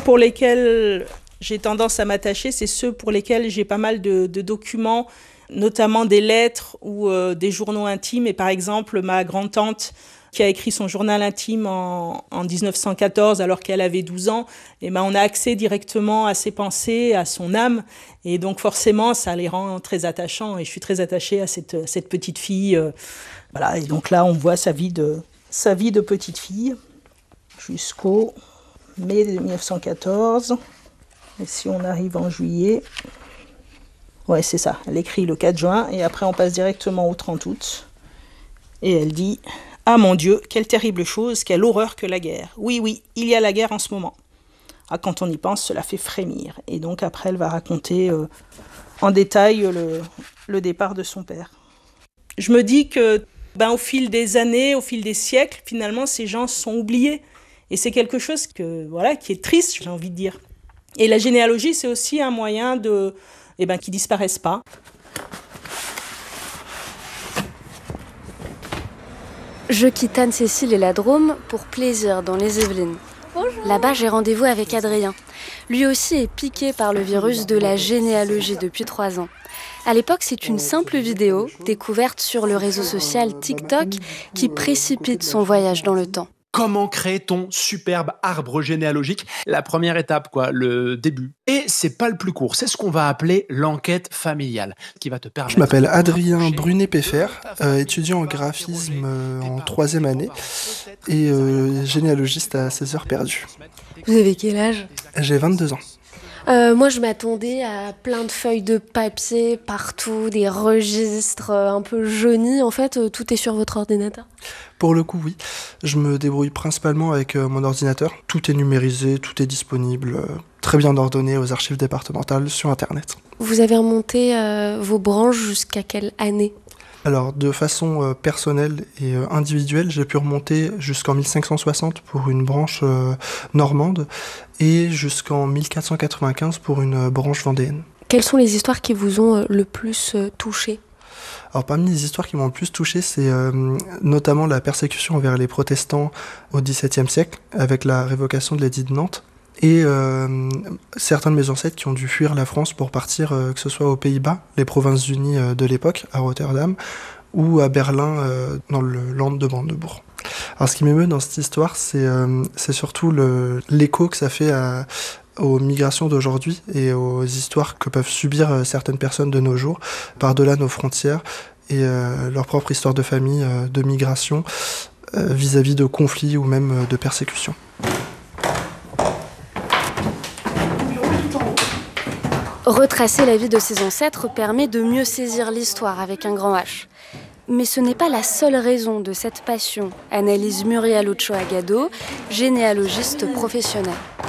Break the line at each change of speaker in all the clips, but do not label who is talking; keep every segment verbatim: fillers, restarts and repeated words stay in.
pour lesquels j'ai tendance à m'attacher, c'est ceux pour lesquels j'ai pas mal de, de documents, notamment des lettres ou euh, des journaux intimes. Et par exemple, ma grand-tante, qui a écrit son journal intime en, en dix-neuf cent quatorze alors qu'elle avait douze ans, et ben on a accès directement à ses pensées, à son âme. Et donc forcément, ça les rend très attachants. Et je suis très attachée à cette, cette petite fille. Euh, voilà. Et donc là, on voit sa vie de, sa vie de petite fille jusqu'au mai dix-neuf cent quatorze. Et si on arrive en juillet... Ouais, c'est ça. Elle écrit le quatre juin et après on passe directement au trente août. Et elle dit... Ah mon Dieu, quelle terrible chose, quelle horreur que la guerre. Oui, oui, il y a la guerre en ce moment. Ah, quand on y pense, cela fait frémir. Et donc après, elle va raconter euh, en détail le, le départ de son père. Je me dis que, ben, au fil des années, au fil des siècles, finalement, ces gens sont oubliés. Et c'est quelque chose que, voilà, qui est triste, j'ai envie de dire. Et la généalogie, c'est aussi un moyen de, eh ben, qu'ils ne disparaissent pas.
Je quitte Anne-Cécile et la Drôme pour plaisir dans les Yvelines. Bonjour. Là-bas, j'ai rendez-vous avec Adrien. Lui aussi est piqué par le virus de la généalogie depuis trois ans. À l'époque, c'est une simple vidéo découverte sur le réseau social TikTok qui précipite son voyage dans le temps.
Comment créer ton superbe arbre généalogique? La première étape, quoi, le début. Et c'est pas le plus court, c'est ce qu'on va appeler l'enquête familiale, qui va te permettre...
Je m'appelle Adrien Brunet-Péfer, euh, étudiant en graphisme euh, en troisième année et euh, généalogiste à seize heures perdues.
Vous avez quel âge?
J'ai vingt-deux ans.
Euh, moi, je m'attendais à plein de feuilles de papier partout, des registres euh, un peu jaunis. En fait, euh, tout est sur votre ordinateur?
Pour le coup, oui. Je me débrouille principalement avec euh, mon ordinateur. Tout est numérisé, tout est disponible, euh, très bien ordonné aux archives départementales sur Internet.
Vous avez remonté euh, vos branches jusqu'à quelle année?
Alors, de façon euh, personnelle et euh, individuelle, j'ai pu remonter jusqu'en mille cinq cent soixante pour une branche euh, normande et jusqu'en mille quatre cent quatre-vingt-quinze pour une euh, branche vendéenne.
Quelles sont les histoires qui vous ont euh, le plus euh, touché?
Alors, parmi les histoires qui m'ont le plus touché, c'est euh, notamment la persécution envers les protestants au dix-septième siècle, avec la révocation de l'édit de Nantes. Et euh, certains de mes ancêtres qui ont dû fuir la France pour partir, euh, que ce soit aux Pays-Bas, les Provinces-Unies euh, de l'époque, à Rotterdam, ou à Berlin, euh, dans le Land de Brandebourg. Alors ce qui m'émeut dans cette histoire, c'est, euh, c'est surtout le, l'écho que ça fait à, aux migrations d'aujourd'hui et aux histoires que peuvent subir euh, certaines personnes de nos jours, par-delà nos frontières, et euh, leur propre histoire de famille, euh, de migration, euh, vis-à-vis de conflits ou même euh, de persécutions.
Retracer la vie de ses ancêtres permet de mieux saisir l'histoire avec un grand H. Mais ce n'est pas la seule raison de cette passion, analyse Muriel Ochoa-Gado, généalogiste professionnelle.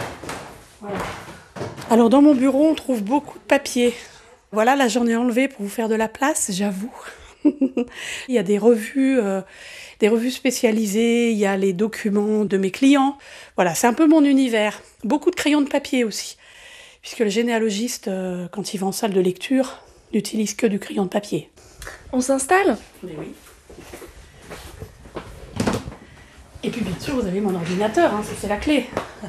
Alors dans mon bureau, on trouve beaucoup de papiers. Voilà, là j'en ai enlevé pour vous faire de la place, j'avoue. Il y a des revues, euh, des revues spécialisées, il y a les documents de mes clients. Voilà, c'est un peu mon univers. Beaucoup de crayons de papier aussi. Puisque le généalogiste, euh, quand il va en salle de lecture, n'utilise que du crayon de papier.
On s'installe?
Mais oui. Et puis bien sûr, vous avez mon ordinateur, hein, ça c'est la clé.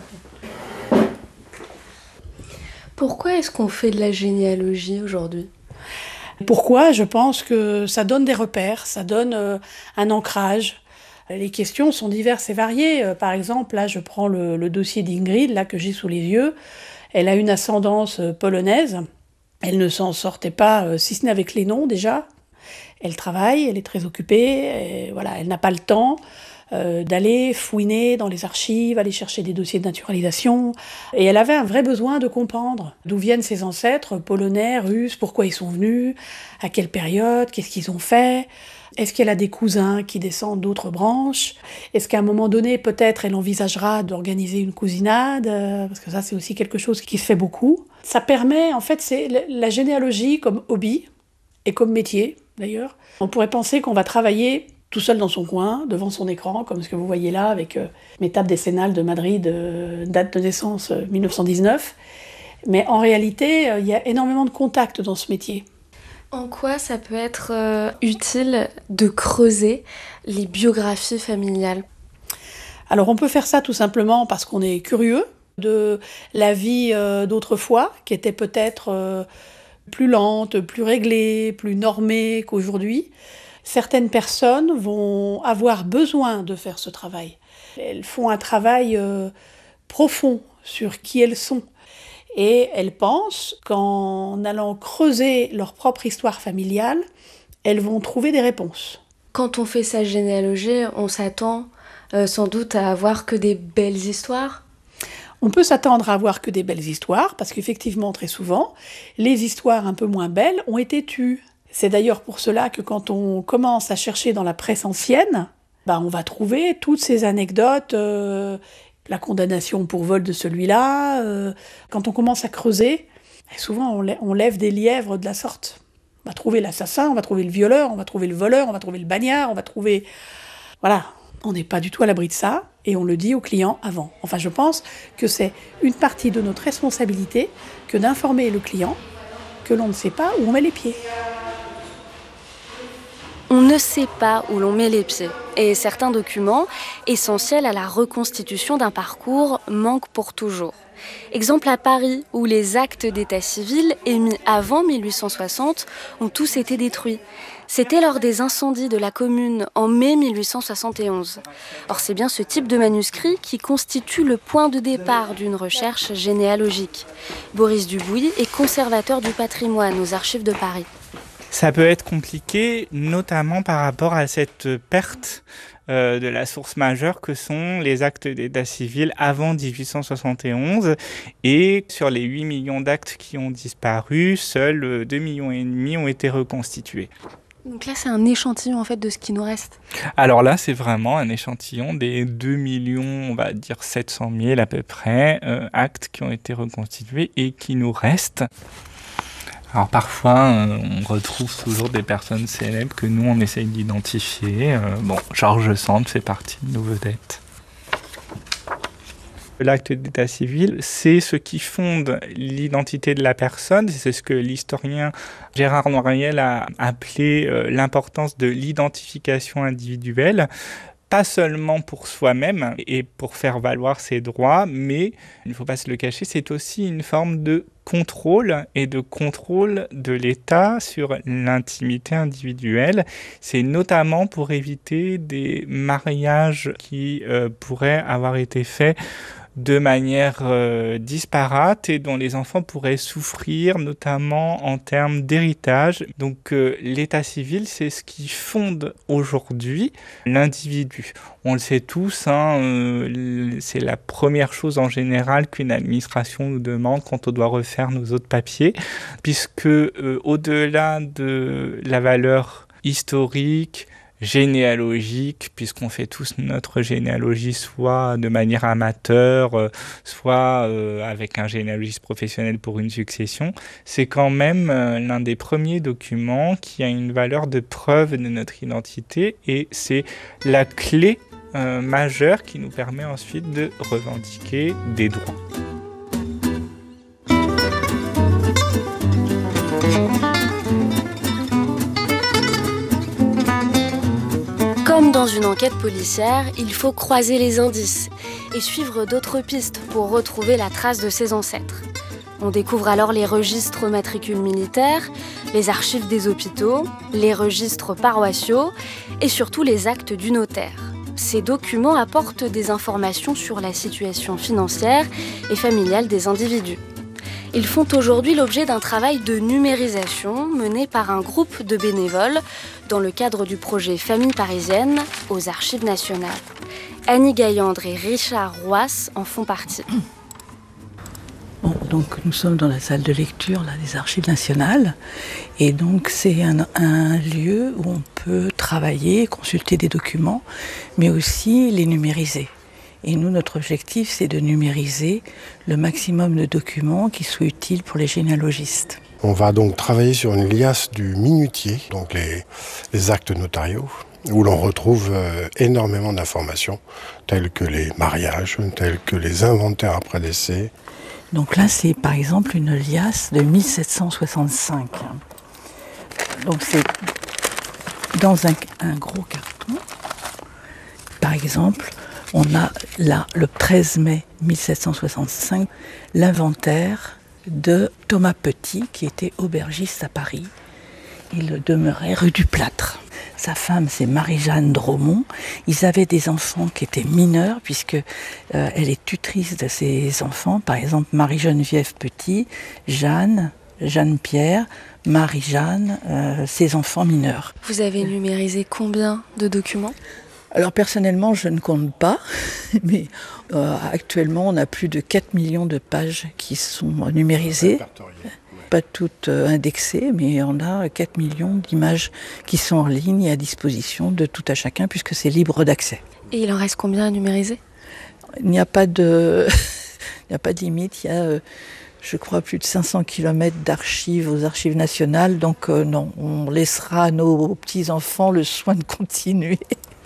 Pourquoi est-ce qu'on fait de la généalogie aujourd'hui?
Pourquoi? Je pense que ça donne des repères, ça donne euh, un ancrage. Les questions sont diverses et variées. Euh, par exemple, là, je prends le, le dossier d'Ingrid, là, que j'ai sous les yeux. Elle a une ascendance polonaise. Elle ne s'en sortait pas, si ce n'est avec les noms déjà. Elle travaille, elle est très occupée. Et voilà, elle n'a pas le temps euh, d'aller fouiner dans les archives, aller chercher des dossiers de naturalisation. Et elle avait un vrai besoin de comprendre d'où viennent ses ancêtres polonais, russes, pourquoi ils sont venus, à quelle période, qu'est-ce qu'ils ont fait. Est-ce qu'elle a des cousins qui descendent d'autres branches? Est-ce qu'à un moment donné, peut-être, elle envisagera d'organiser une cousinade? Parce que ça, c'est aussi quelque chose qui se fait beaucoup. Ça permet, en fait, c'est la généalogie comme hobby, et comme métier, d'ailleurs. On pourrait penser qu'on va travailler tout seul dans son coin, devant son écran, comme ce que vous voyez là, avec euh, mes tables décennales de Madrid, euh, date de naissance euh, mille neuf cent dix-neuf. Mais en réalité, euh, il y a énormément de contacts dans ce métier.
En quoi ça peut être euh, utile de creuser les biographies familiales?
Alors on peut faire ça tout simplement parce qu'on est curieux, de la vie euh, d'autrefois, qui était peut-être euh, plus lente, plus réglée, plus normée qu'aujourd'hui. Certaines personnes vont avoir besoin de faire ce travail. Elles font un travail euh, profond sur qui elles sont. Et elles pensent qu'en allant creuser leur propre histoire familiale, elles vont trouver des réponses.
Quand on fait sa généalogie, on s'attend euh, sans doute à avoir que des belles histoires.
On peut s'attendre à avoir que des belles histoires, parce qu'effectivement, très souvent, les histoires un peu moins belles ont été tues. C'est d'ailleurs pour cela que quand on commence à chercher dans la presse ancienne, bah on va trouver toutes ces anecdotes, euh, la condamnation pour vol de celui-là. Euh, quand on commence à creuser, souvent on, lè- on lève des lièvres de la sorte. On va trouver l'assassin, on va trouver le violeur, on va trouver le voleur, on va trouver le bagnard, on va trouver... Voilà, on n'est pas du tout à l'abri de ça, et on le dit aux clients avant. Enfin, je pense que c'est une partie de notre responsabilité que d'informer le client que l'on ne sait pas où on met les pieds.
On ne sait pas où l'on met les pieds. Et certains documents, essentiels à la reconstitution d'un parcours, manquent pour toujours. Exemple à Paris, où les actes d'état civil émis avant mille huit cent soixante ont tous été détruits. C'était lors des incendies de la commune en mai mille huit cent soixante et onze. Or, c'est bien ce type de manuscrit qui constitue le point de départ d'une recherche généalogique. Boris Dubouis est conservateur du patrimoine aux Archives de Paris.
Ça peut être compliqué, notamment par rapport à cette perte euh, de la source majeure que sont les actes d'état civil avant dix-huit cent soixante et onze. Et sur les huit millions d'actes qui ont disparu, seuls deux virgule cinq millions ont été reconstitués.
Donc là, c'est un échantillon en fait de ce qui nous reste.
Alors là, c'est vraiment un échantillon des deux millions, on va dire sept cent mille à peu près, euh, actes qui ont été reconstitués et qui nous restent. Alors parfois, euh, on retrouve toujours des personnes célèbres que nous, on essaye d'identifier. Euh, bon, Georges Sand fait partie de nos vedettes. L'acte d'état civil, c'est ce qui fonde l'identité de la personne. C'est ce que l'historien Gérard Noiriel a appelé euh, l'importance de l'identification individuelle. Pas seulement pour soi-même et pour faire valoir ses droits, mais, il ne faut pas se le cacher, c'est aussi une forme de contrôle et de contrôle de l'État sur l'intimité individuelle. C'est notamment pour éviter des mariages qui euh, pourraient avoir été faits de manière euh, disparate et dont les enfants pourraient souffrir, notamment en termes d'héritage. Donc euh, l'état civil, c'est ce qui fonde aujourd'hui l'individu. On le sait tous, hein, euh, c'est la première chose en général qu'une administration nous demande quand on doit refaire nos autres papiers, puisque euh, au-delà de la valeur historique, généalogique, puisqu'on fait tous notre généalogie soit de manière amateur, soit euh, avec un généalogiste professionnel pour une succession, c'est quand même euh, l'un des premiers documents qui a une valeur de preuve de notre identité et c'est la clé euh, majeure qui nous permet ensuite de revendiquer des droits.
Comme dans une enquête policière, il faut croiser les indices et suivre d'autres pistes pour retrouver la trace de ses ancêtres. On découvre alors les registres matricules militaires, les archives des hôpitaux, les registres paroissiaux et surtout les actes du notaire. Ces documents apportent des informations sur la situation financière et familiale des individus. Ils font aujourd'hui l'objet d'un travail de numérisation mené par un groupe de bénévoles dans le cadre du projet Famille parisienne aux Archives nationales. Annie Gaillandre et Richard Roas en font partie.
Bon, donc nous sommes dans la salle de lecture là, des Archives nationales et donc c'est un, un lieu où on peut travailler, consulter des documents, mais aussi les numériser. Et nous, notre objectif, c'est de numériser le maximum de documents qui soient utiles pour les généalogistes.
On va donc travailler sur une liasse du minutier, donc les, les actes notariaux, où l'on retrouve euh, énormément d'informations, telles que les mariages, telles que les inventaires après décès.
Donc là, c'est par exemple une liasse de mille sept cent soixante-cinq. Donc c'est dans un, un gros carton. Par exemple, On a là, le treize mai mille sept cent soixante-cinq, l'inventaire de Thomas Petit, qui était aubergiste à Paris. Il demeurait rue du Plâtre. Sa femme, c'est Marie-Jeanne Dromont. Ils avaient des enfants qui étaient mineurs, puisque euh, elle est tutrice de ses enfants. Par exemple, Marie-Geneviève Petit, Jeanne, Jeanne-Pierre, Marie-Jeanne, euh, ses enfants mineurs.
Vous avez numérisé combien de documents ?
Alors personnellement, je ne compte pas, mais euh, actuellement, on a plus de quatre millions de pages qui sont numérisées. Pas toutes euh, indexées, mais on a quatre millions d'images qui sont en ligne et à disposition de tout à chacun, puisque c'est libre d'accès.
Et il en reste combien à numériser ?
Il n'y a pas de, il n'y a pas de limite, il y a... Euh, je crois, plus de cinq cents kilomètres d'archives aux archives nationales. Donc euh, non, on laissera à nos petits-enfants le soin de continuer.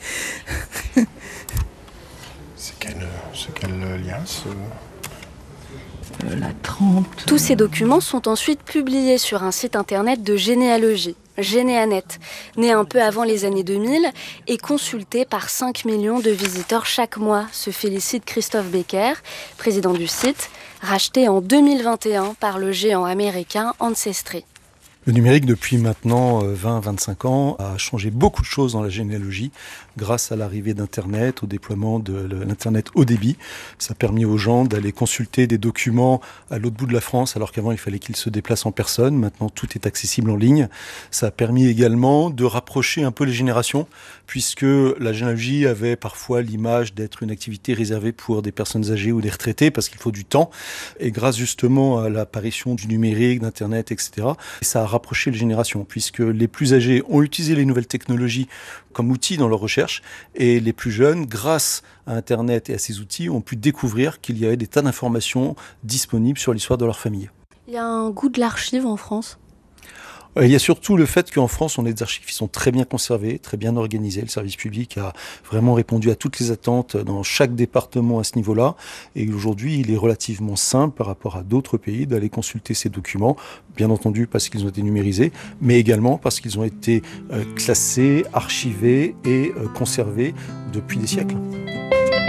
C'est quel, c'est quel lien ce...
euh, La trente...
Tous ces documents sont ensuite publiés sur un site internet de généalogie, Généanet, né un peu avant les années deux mille et consulté par cinq millions de visiteurs chaque mois, se félicite Christophe Becker, président du site, racheté en deux mille vingt et un par le géant américain Ancestry.
Le numérique, depuis maintenant vingt à vingt-cinq ans, a changé beaucoup de choses dans la généalogie grâce à l'arrivée d'Internet, au déploiement de l'Internet haut débit. Ça a permis aux gens d'aller consulter des documents à l'autre bout de la France, alors qu'avant, il fallait qu'ils se déplacent en personne. Maintenant, tout est accessible en ligne. Ça a permis également de rapprocher un peu les générations, puisque la généalogie avait parfois l'image d'être une activité réservée pour des personnes âgées ou des retraités, parce qu'il faut du temps. Et grâce justement à l'apparition du numérique, d'Internet, et cetera, ça a rapprocher les générations, puisque les plus âgés ont utilisé les nouvelles technologies comme outils dans leur recherche, et les plus jeunes, grâce à Internet et à ces outils, ont pu découvrir qu'il y avait des tas d'informations disponibles sur l'histoire de leur famille.
Il y a un goût de l'archive en France ?
Il y a surtout le fait qu'en France, on ait des archives qui sont très bien conservées, très bien organisées. Le service public a vraiment répondu à toutes les attentes dans chaque département à ce niveau-là. Et aujourd'hui, il est relativement simple par rapport à d'autres pays d'aller consulter ces documents, bien entendu parce qu'ils ont été numérisés, mais également parce qu'ils ont été classés, archivés et conservés depuis des siècles.